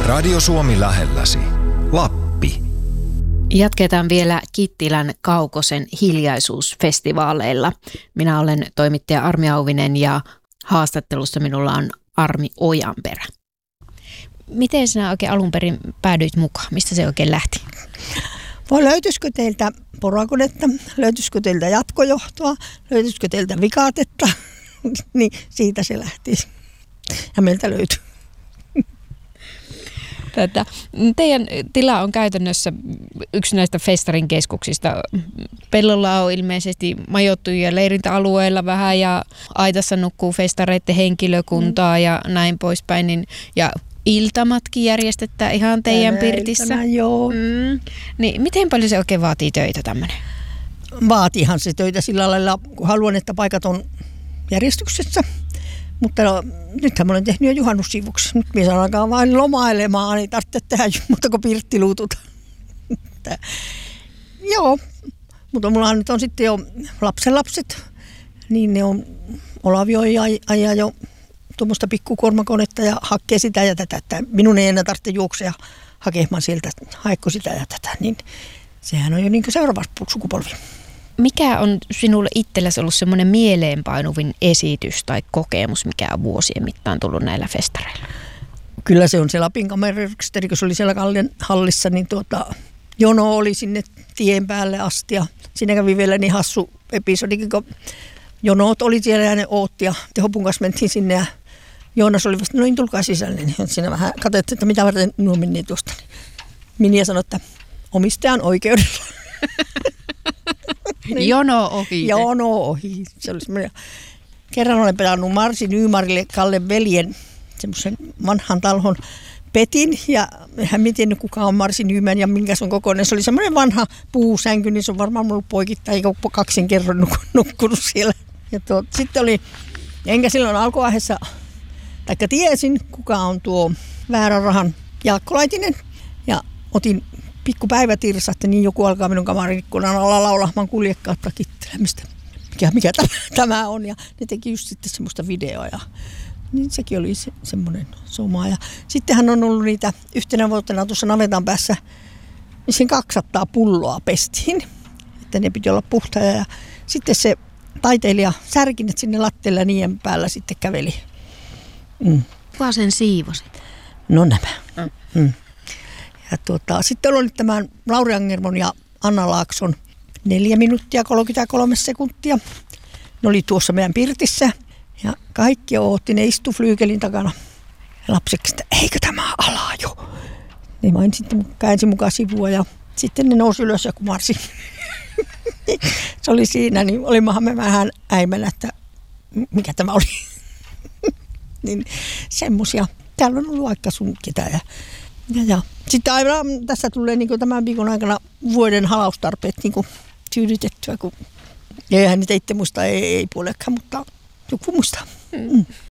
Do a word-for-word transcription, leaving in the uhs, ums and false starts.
Radio Suomi lähelläsi. Lappi. Jatketaan vielä Kittilän Kaukosen hiljaisuusfestivaaleilla. Minä olen toimittaja Armi Auvinen ja haastattelussa minulla on Armi Ojanperä. Miten sinä oikein alun perin päädyit mukaan? Mistä se oikein lähti? Voi löytyisikö teiltä porakonetta, löytyisikö teiltä jatkojohtoa, löytyisikö teiltä vikaatetta? Niin siitä se lähti. Ja meiltä löytyi. Tätä. Teidän tila on käytännössä yksi näistä festarin keskuksista. Pellolla on ilmeisesti majoittuja leirintäalueilla vähän ja aitassa nukkuu festareiden henkilökuntaa mm. ja näin poispäin. Niin, ja iltamatkin järjestetään ihan teidän Tänä pirtissä. Iltana, joo. Mm. Niin, miten paljon se oikein vaatii töitä tämmöinen? Vaatiihan se töitä sillä lailla, kun haluan, että paikat on järjestyksessä. Mutta no, nythän mä olen tehnyt jo juhannussiivuksi. Nyt minä saan alkaa vain lomailemaan, ei tarvitse tehdä muuta kuin pirttiluutut. Joo, mutta mulla nyt on sitten jo lapsenlapset. Niin ne on, Olavi ajaa jo tuommoista pikkukormakonetta ja hakee sitä ja tätä. Että minun ei enää tarvitse juoksea hakemaan sieltä, haekko sitä ja tätä. Niin sehän on jo niin kuin seuraava sukupolvi. Mikä on sinulle itsellesi ollut semmoinen mieleenpainuvin esitys tai kokemus, mikä on vuosien mittaan tullut näillä festareilla? Kyllä se on se Lapin kameriorkesteri, kun se oli siellä Kallen hallissa, niin tuota, jono oli sinne tien päälle asti. Ja siinä kävi vielä niin hassu episodi, kun jonot oli siellä ja ne ootti ja Tehopun kanssa mentiin sinne ja Joonas oli vasta, no niin tulkaa sisälle. Niin siinä vähän katsottiin, että mitä varten nuo meni tuosta. Minja sanoi, että omistajan oikeudella. Niin. Jono ohi. Jono ohi. Se oli semmoinen. Kerran olen pelannut Marsi Nymarille Kallen veljen semmoisen vanhan talhon petin. Ja hän ei tiennyt kuka on Marsi Nyman ja minkä se on kokoinen. Se oli semmoinen vanha puusänky, niin se on varmaan ollut poikittain eikä kaksin kerran nukkunut siellä. Ja tuo, sitten oli, enkä silloin alkuaiheessa, taikka tiesin kuka on tuo Väärän rahan Jaakko Laitinen. Ja otin pikku päivätirsahti, niin joku alkaa minun kamarikkunan alla laulamaan kuljekkaatta kittelemistä. Mikä, mikä tämä, tämä on. Ja ne teki just sitten semmoista videoa. Ja, niin sekin oli se, semmoinen soma. Ja sittenhän on ollut niitä yhtenä vuotena tuossa navetan päässä, niin siinä kaksisataa pulloa pestiin. Että ne piti olla puhtaja. Ja sitten se taiteilija särkinet sinne lattialle ja niiden päällä sitten käveli. Mm. Kuka sen siivosi? No nämä. Mm. Mm. Ja tuota, sitten oli tämän Lauri Angermon ja Anna Laakson neljä minuuttia kolmekymmentäkolme sekuntia. Ne oli tuossa meidän pirtissä ja kaikki ootti, ne istu flyykelin takana. Ja lapseksi, että eikö tämä ala jo? Niin mä sitten käänsin mukaan sivua ja sitten ne nousi ylös ja kumarsi. Se oli siinä, niin olimmehan me vähän äimänä, että mikä tämä oli. Niin semmosia. Täällä on ollut aika sunkita ja Ja, ja. Sitten aivan tässä tulee niin tämän viikon aikana vuoden halaustarpeet niin tyydytettyä, kun eihän niitä itse muista, ei, ei puolekaan, mutta joku muistaa. Mm.